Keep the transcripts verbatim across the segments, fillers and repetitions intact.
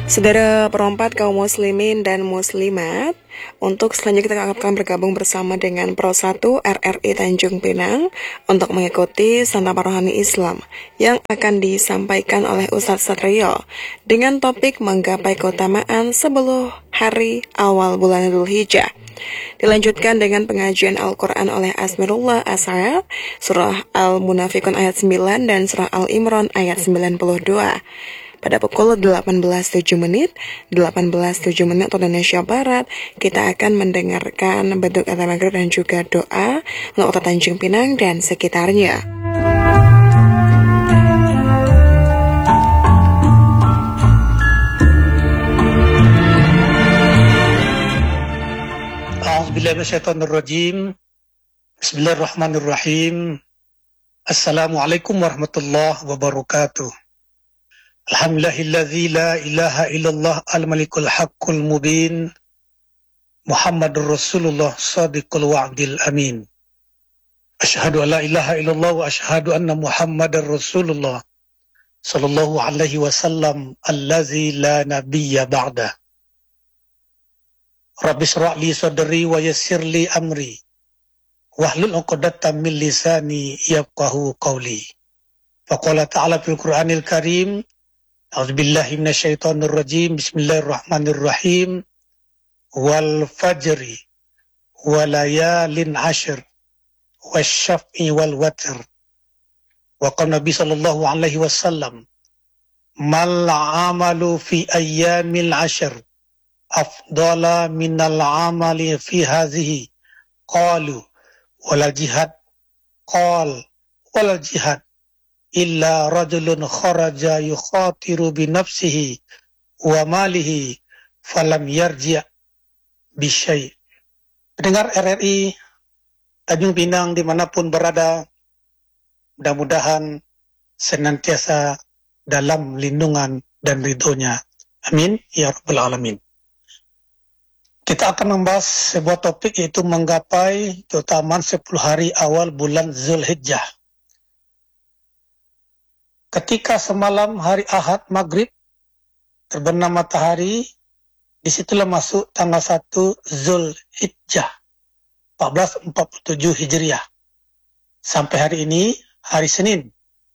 Saudara perempat kaum muslimin dan muslimat, untuk selanjutnya kita akan bergabung bersama dengan Pro satu R R I Tanjung Pinang untuk mengikuti santapan rohani Islam yang akan disampaikan oleh Ustadz Satrio dengan topik menggapai keutamaan sepuluh hari awal bulan Dzulhijjah. Dilanjutkan dengan pengajian Al-Quran oleh Asmirullah As'ad, Surah Al-Munafikun ayat sembilan dan Surah Al-Imran ayat sembilan puluh dua. Pada pukul delapan belas tujuh menit, delapan belas tujuh menit waktu Indonesia Barat, kita akan mendengarkan bentuk kata maghrib dan juga doa untuk kota Tanjung Pinang dan sekitarnya. A'udzubillahiminasyaitonirrajim. Bismillahirrahmanirrahim. Assalamualaikum warahmatullahi wabarakatuh. Alhamdulillahilladzi la ilaha illallah al-malikul haqqul mubin. Muhammadur Rasulullah sadiqul wa'dil amin. Asyhadu an la ilaha illallah wa asyhadu anna Muhammadar Rasulullah sallallahu alaihi wasallam allazi la nabiyya ba'da. Rabbi shrah li sadri wa yassir li amri wahlul 'uqdatam min lisani yafqahu qawli. Faqala ta'ala fil Qur'anil Karim, a'udzubillahi minasyaitonir rajim. Bismillahirrahmanirrahim. Wal fajri wa layalin 'ashr wasyaf'i wal watr. Wa qala Nabi sallallahu alaihi wasallam, mal 'amalu fi ayyamil 'ashr afdala minal 'amali fi hadhihi. Qalu wal jihad. Qal wal jihad illa rajulun kharaja yukhatiru bi nafsihi wa malihi falam yarji' bi syai'. Pendengar R R I Tanjung Pinang dimanapun berada, mudah-mudahan senantiasa dalam lindungan dan ridhonya. Amin ya rabbal alamin. Kita akan membahas sebuah topik, yaitu menggapai keutamaan sepuluh hari awal bulan Dzulhijjah. Ketika semalam hari Ahad maghrib terbenam matahari, disitulah masuk tanggal satu Dzulhijjah empat belas empat puluh tujuh Hijriah. Sampai hari ini, hari Senin.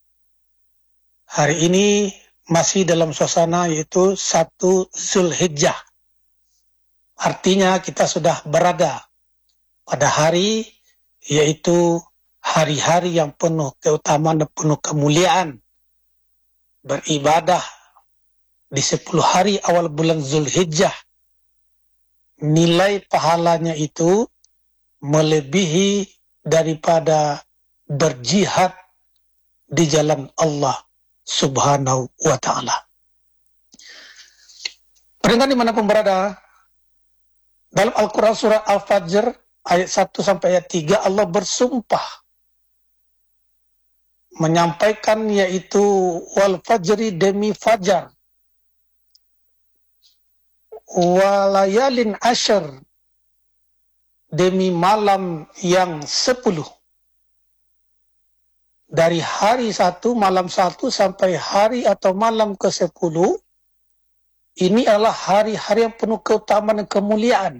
Hari ini masih dalam suasana yaitu satu Dzulhijjah. Artinya kita sudah berada pada hari yaitu hari-hari yang penuh keutamaan dan penuh kemuliaan. Beribadah di sepuluh hari awal bulan Dzulhijjah, nilai pahalanya itu melebihi daripada berjihad di jalan Allah subhanahu wa ta'ala. Pendengar dimanapun berada, dalam Al-Quran surah Al-Fajr ayat satu sampai ayat tiga, Allah bersumpah menyampaikan yaitu wal fajri, demi fajar, walayalin asyr, demi malam yang sepuluh. Dari hari satu, malam satu sampai hari atau malam ke sepuluh, ini adalah hari-hari yang penuh keutamaan dan kemuliaan.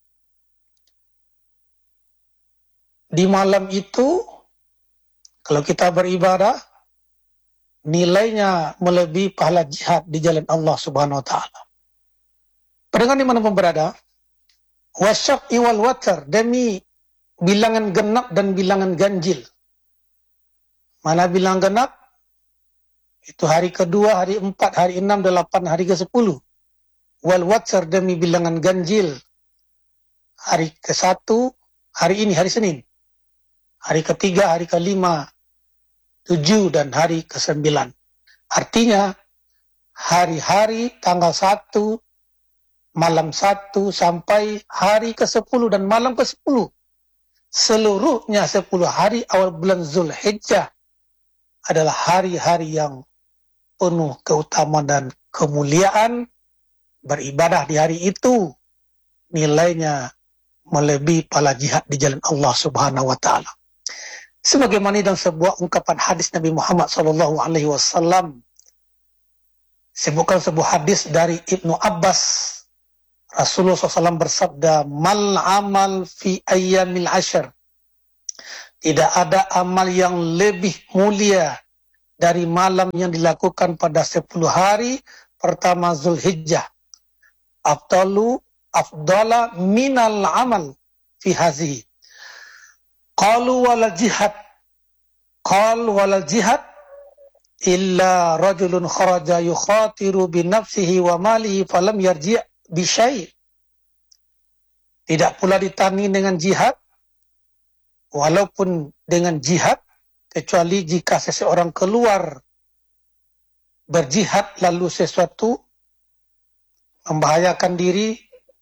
Di malam itu, kalau kita beribadah, nilainya melebihi pahala jihad di jalan Allah subhanahu wa ta'ala. Pendengar dimanapun berada, wasyaf'i wal watr, demi bilangan genap dan bilangan ganjil. Mana bilangan genap? Itu hari kedua, hari empat, hari enam, delapan, hari ke sepuluh. Wal watr, demi bilangan ganjil. Hari ke satu, hari ini, hari Senin. Hari ketiga, hari kelima, tujuh, dan hari ke sembilan. Artinya, hari-hari tanggal satu, malam satu, sampai hari ke sepuluh dan malam ke sepuluh. Seluruhnya sepuluh hari awal bulan Dzulhijjah adalah hari-hari yang penuh keutamaan dan kemuliaan. Beribadah di hari itu nilainya melebihi pahala jihad di jalan Allah subhanahu wa ta'ala. Sebagaimana dalam sebuah ungkapan hadis Nabi Muhammad sallallahu alaihi wasallam, Sebutkan sebuah hadis dari Ibnu Abbas. Rasulullah shallallahu alaihi wasallam bersabda, mal amal fi ayyamil ashar. Tidak ada amal yang lebih mulia dari malam yang dilakukan pada sepuluh hari pertama Zulhijjah. Afdalu afdala minal amal fi hazihi. Qalu wal jihad. Qal wal jihad illa rajulun kharaja yukhatiru bi nafsihi wa malihi falam yarji' bi syai'. Tidak pula ditani dengan jihad, walaupun dengan jihad, kecuali jika seseorang keluar berjihad lalu sesuatu membahayakan diri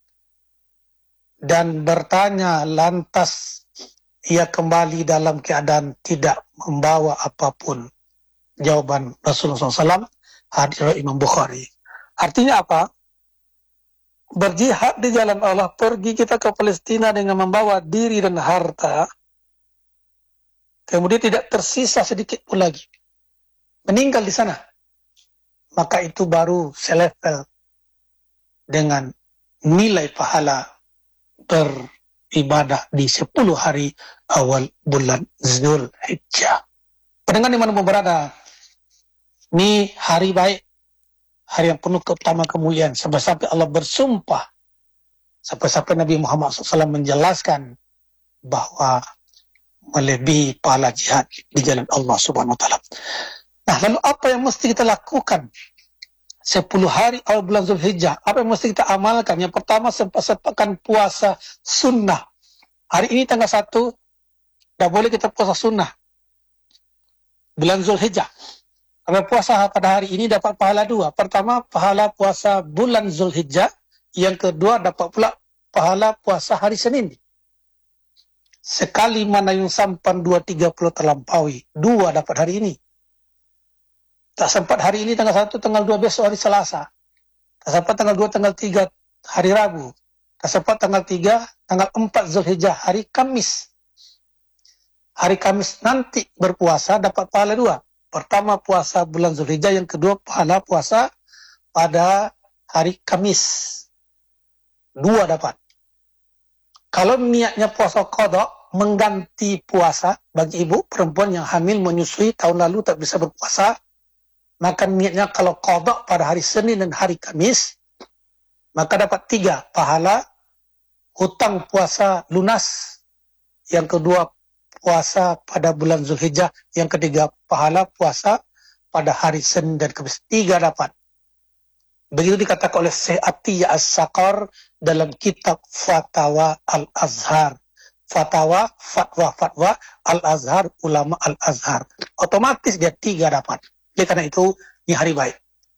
dan bertanya lantas ia kembali dalam keadaan tidak membawa apapun. Jawaban Rasulullah shallallahu alaihi wasallam hadis Imam Bukhari. Artinya apa? Berjihad di jalan Allah, pergi kita ke Palestina dengan membawa diri dan harta, kemudian tidak tersisa sedikit pun lagi, meninggal di sana, maka itu baru selevel dengan nilai pahala beribadah di sepuluh hari awal bulan Zulhijjah. Pendengar dimanapun berada, ini hari baik, hari yang penuh keutamaan kemuliaan, sampai-sampai Allah bersumpah, sampai-sampai Nabi Muhammad shallallahu alaihi wasallam menjelaskan bahwa melebihi pahala jihad di jalan Allah Subhanahu wa taala. Nah, lalu apa yang mesti kita lakukan sepuluh hari awal bulan Zulhijjah? Apa yang mesti kita amalkan? Yang pertama, sempat-sempatkan puasa sunnah. Hari ini tanggal satu, tidak boleh kita puasa sunnah bulan Zulhijjah. Karena puasa pada hari ini dapat pahala dua. Pertama, pahala puasa bulan Zulhijjah. Yang kedua, dapat pula pahala puasa hari Senin. Sekali mana yang sampan dua tiga puluh terlampaui. Dua dapat hari ini. Tak sempat hari ini tanggal satu, tanggal dua besok hari Selasa. Tak sempat tanggal dua, tanggal tiga hari Rabu. Tak sempat tanggal tiga, tanggal empat Zulhijjah hari Kamis. Hari Kamis nanti berpuasa dapat pahala dua. Pertama puasa bulan Zulhijjah, yang kedua pahala puasa pada hari Kamis. Dua dapat. Kalau niatnya puasa qada, mengganti puasa bagi ibu perempuan yang hamil menyusui tahun lalu tak bisa berpuasa, maka niatnya kalau qada pada hari Senin dan hari Kamis, maka dapat tiga pahala hutang puasa lunas. Yang kedua puasa pada bulan Zulhijjah, yang ketiga pahala puasa pada hari Senin dan Kamis. Tiga dapat. Begitu dikatakan oleh Syekh Atiyah As-Saqar dalam kitab Fatawa Al-Azhar. Fatawa, fatwa, fatwa Al-Azhar, ulama Al-Azhar. Otomatis dia tiga dapat. Oleh karena itu, ini hari baik.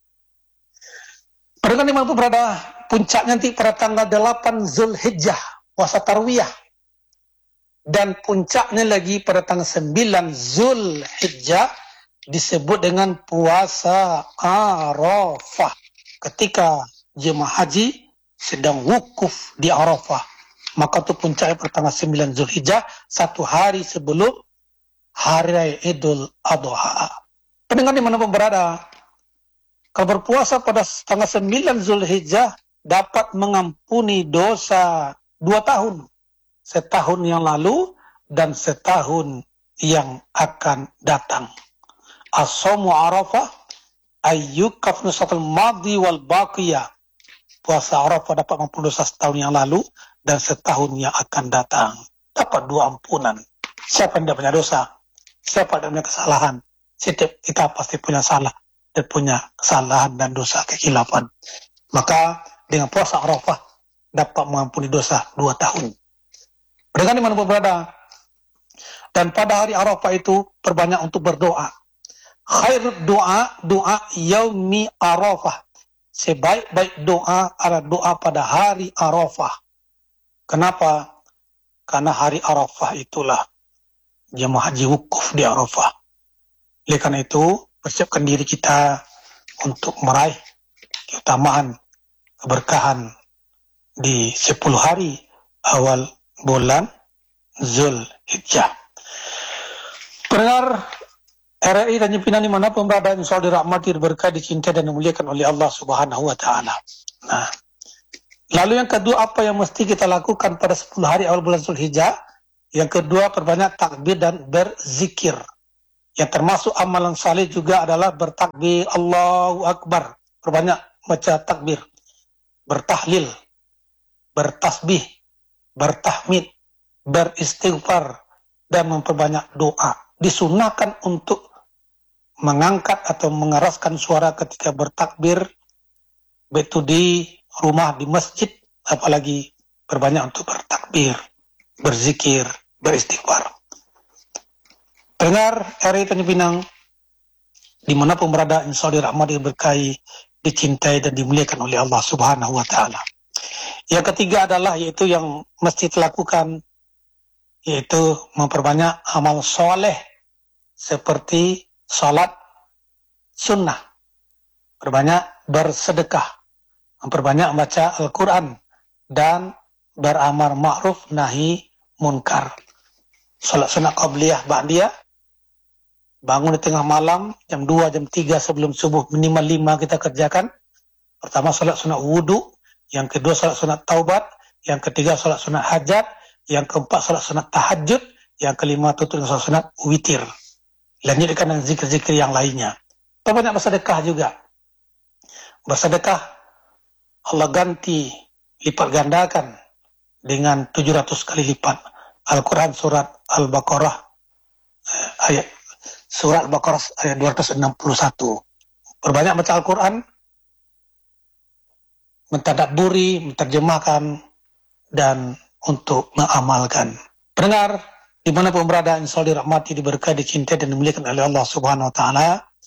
Pada dimana pun berada, puncaknya nanti pada tanggal delapan Zulhijjah, puasa Tarwiyah. Dan puncaknya lagi pada tanggal sembilan Zulhijjah disebut dengan puasa Arafah. Ketika jemaah haji sedang wukuf di Arafah, maka itu puncaknya pada tanggal sembilan Zulhijjah, satu hari sebelum hari raya Idul Adha. Pendengar dimanapun berada, kalau berpuasa pada tanggal sembilan Zulhijjah dapat mengampuni dosa dua tahun. Setahun yang lalu dan setahun yang akan datang. As-sawmu Arafah ayyukaf nusatul madhi wal baqiyah. Puasa Arafah dapat mengampuni dosa setahun yang lalu dan setahun yang akan datang. Dapat dua ampunan. Siapa yang tidak punya dosa? Siapa yang tidak punya kesalahan? Setiap kita pasti punya salah dan punya kesalahan dan dosa kekhilafan. Maka dengan puasa Arafah dapat mengampuni dosa dua tahun. Dengan dimanapun berada. Dan pada hari Arafah itu perbanyak untuk berdoa. Khair doa, doa yaumi Arafah. Sebaik-baik doa adalah doa pada hari Arafah. Kenapa? Karena hari Arafah itulah jemaah haji wukuf di Arafah. Oleh karena itu, persiapkan diri kita untuk meraih keutamaan, keberkahan di sepuluh hari awal bulan Zulhijjah. Pendengar R R I Tanjung Pinang dimanapun berada, insya Allah dirahmati, diberkahi, dicintai dan dimuliakan oleh Allah Subhanahu Wa Taala. Nah, lalu yang kedua, apa yang mesti kita lakukan pada sepuluh hari awal bulan Zulhijjah? Yang kedua, perbanyak takbir dan berzikir. Yang termasuk amalan saleh juga adalah bertakbir, Allahu Akbar. Perbanyak baca takbir, bertahlil, bertasbih, bertahmid, beristighfar, dan memperbanyak doa. Disunahkan untuk mengangkat atau mengeraskan suara ketika bertakbir, baik itu di rumah, di masjid, apalagi berbanyak untuk bertakbir, berzikir, beristighfar. Dengar R R I Tanjung Pinang, dimanapun berada, insya Allah dirahmati, diberkahi, dicintai dan dimuliakan oleh Allah Subhanahu Wa Taala. Yang ketiga adalah yaitu yang mesti dilakukan, yaitu memperbanyak amal soleh seperti salat sunnah, perbanyak bersedekah, memperbanyak baca Al-Quran, dan beramar ma'ruf nahi munkar. Salat sunnah qabliyah, ba'diyah, bangun di tengah malam, jam dua, jam tiga sebelum subuh, minimal lima kita kerjakan. Pertama salat sunnah wudu, yang kedua salat sunnah taubat, yang ketiga salat sunnah hajat, yang keempat salat sunnah tahajud, yang kelima tutup dengan salat sunnah witir. Lanjutkan dengan zikir-zikir yang lainnya. Perbanyak bersedekah juga. Bersedekah Allah ganti, lipat gandakan dengan tujuh ratus kali lipat. Al-Quran surat Al-Baqarah ayat surat Al-Baqarah ayat dua ratus enam puluh satu. Perbanyak baca Al-Quran, mentadabburi, menterjemahkan, dan untuk mengamalkan. Pendengar dimanapun berada, insya Allah dirahmati, diberkahi, dicintai dan dimuliakan oleh Allah Subhanahu Wa Taala.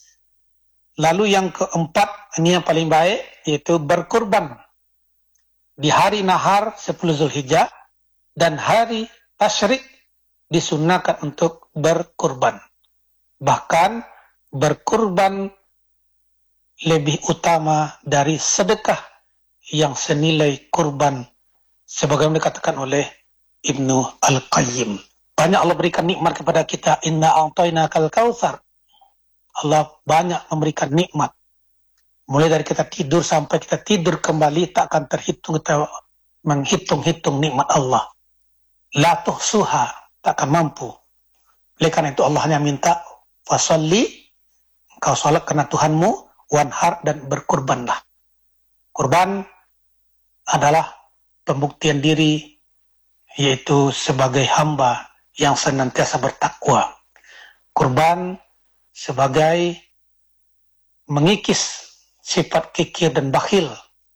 Lalu yang keempat, ini yang paling baik, yaitu berkurban di hari nahar sepuluh Zulhijjah dan hari tasyrik disunahkan untuk berkurban. Bahkan berkurban lebih utama dari sedekah yang senilai kurban, sebagaimana dikatakan oleh Ibnu Al-Qayyim. Banyak Allah berikan nikmat kepada kita. Inna a'tainakal kautsar. Allah banyak memberikan nikmat. Mulai dari kita tidur sampai kita tidur kembali, tak akan terhitung kita menghitung-hitung nikmat Allah. La tuhsuha, tak akan mampu. Oleh karena itu Allah hanya minta, fasalli, engkau salat karena Tuhanmu, wanhar, dan berkurbanlah. Kurban adalah pembuktian diri, yaitu sebagai hamba yang senantiasa bertakwa. Kurban sebagai mengikis sifat kikir dan bakhil,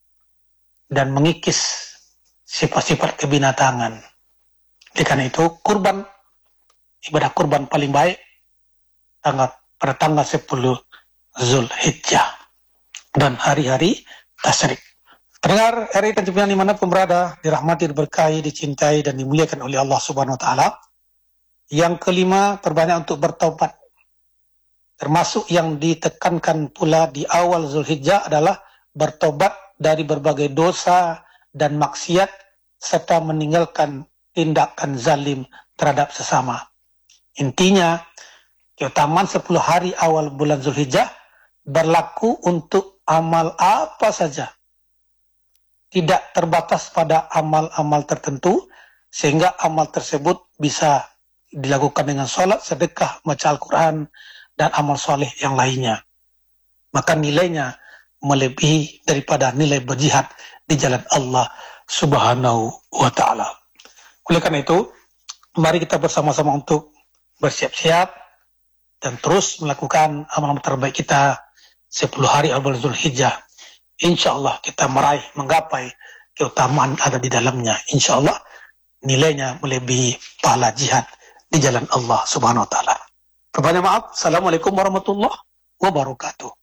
dan mengikis sifat-sifat kebinatangan. Oleh karena itu, kurban, ibadah kurban paling baik tanggal, pada tanggal sepuluh Zulhijjah dan hari-hari tasyrik. Pendengar R R I Tanjung Pinang dimanapun berada, dirahmati, diberkahi, dicintai dan dimuliakan oleh Allah Subhanahu Wa Taala. Yang kelima, perbanyak untuk bertaubat. Termasuk yang ditekankan pula di awal Zulhijjah adalah bertobat dari berbagai dosa dan maksiat serta meninggalkan tindakan zalim terhadap sesama. Intinya, keutamaan sepuluh hari awal bulan Zulhijjah berlaku untuk amal apa saja. Tidak terbatas pada amal-amal tertentu, sehingga amal tersebut bisa dilakukan dengan sholat, sedekah, baca Al-Quran, dan amal soleh yang lainnya. Maka nilainya melebihi daripada nilai berjihad di jalan Allah Subhanahu Wa Ta'ala. Oleh karena itu, mari kita bersama-sama untuk bersiap-siap dan terus melakukan amal terbaik kita sepuluh hari awal Zulhijjah. Insya Allah kita meraih, menggapai keutamaan ada di dalamnya. Insya Allah nilainya melebihi pahala jihad di jalan Allah Subhanahu Wa Ta'ala. Kebanyakan maaf. Assalamualaikum warahmatullahi wabarakatuh.